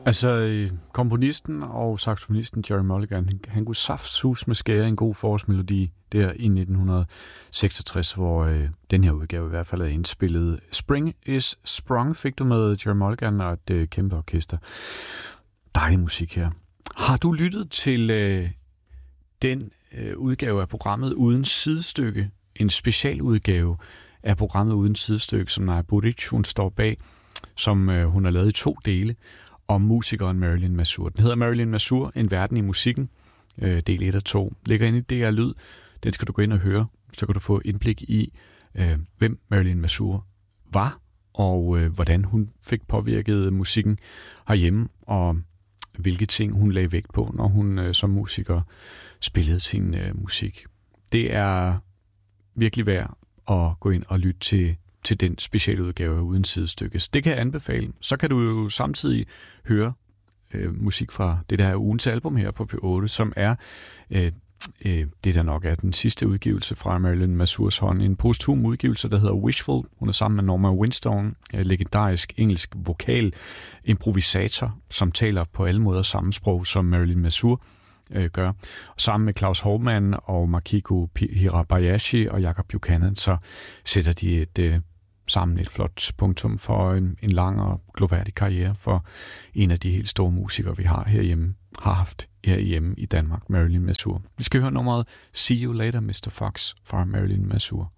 Komponisten og saxofonisten Gerry Mulligan, han kunne saftsus med skære en god forårsmelodi der i 1966, hvor den her udgave i hvert fald er indspillet. Spring is Sprung fik du med Gerry Mulligan og et kæmpe orkester. Dejlig musik her. Har du lyttet til den udgave af programmet Uden Sidestykke? En specialudgave af programmet Uden Sidestykke, som Naja Buric, hun står bag, som hun har lavet i 2 dele, om musikeren Marilyn Masur. Den hedder Marilyn Masur, en verden i musikken, del 1 og 2. Ligger inde i DR Lyd. Den skal du gå ind og høre, så kan du få indblik i, hvem Marilyn Masur var, og hvordan hun fik påvirket musikken herhjemme, og hvilke ting hun lagde vægt på, når hun som musiker spillede sin musik. Det er virkelig værd at gå ind og lytte til den specielle udgave Uden Sidestykke. Det kan jeg anbefale. Så kan du jo samtidig høre musik fra det der ugens album her på P8, som er det der nok er den sidste udgivelse fra Marilyn Masurs hånd. En posthum udgivelse, der hedder Wishful. Hun er sammen med Norma Winstone, legendarisk engelsk vokal improvisator, som taler på alle måder samme sprog, som Marilyn Masur gør. Og sammen med Klaus Hormann og Makiko Hirabayashi og Jacob Buchanan, så sætter de sammen et flot punktum for en lang og gloværdig karriere for en af de helt store musikere, vi har haft herhjemme i Danmark, Marilyn Masur. Vi skal høre nummeret See You Later, Mr. Fox fra Marilyn Masur.